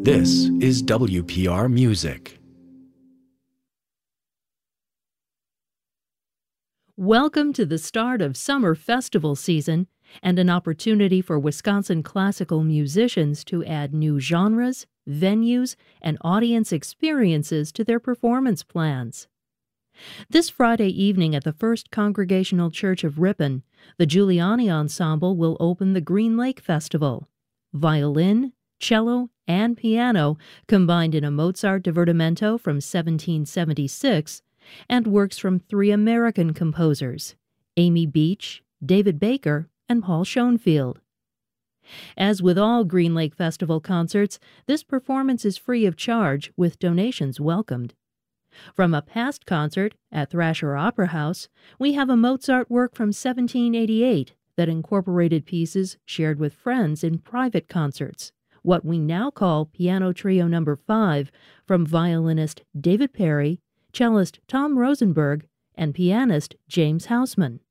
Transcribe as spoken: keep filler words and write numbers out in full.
This is W P R Music. Welcome to the start of summer festival season and an opportunity for Wisconsin classical musicians to add new genres, venues, and audience experiences to their performance plans. This Friday evening at the First Congregational Church of Ripon, the Giuliani Ensemble will open the Green Lake Festival. Violin, cello, and piano combined in a Mozart divertimento from seventeen seventy-six and works from three American composers, Amy Beach, David Baker, and Paul Schoenfield. As with all Green Lake Festival concerts, this performance is free of charge, with donations welcomed. From a past concert at Thrasher Opera House, we have a Mozart work from seventeen eighty-eight that incorporated pieces shared with friends in private concerts, what we now call Piano Trio Number five, from violinist David Perry, cellist Tom Rosenberg, and pianist James Hausman.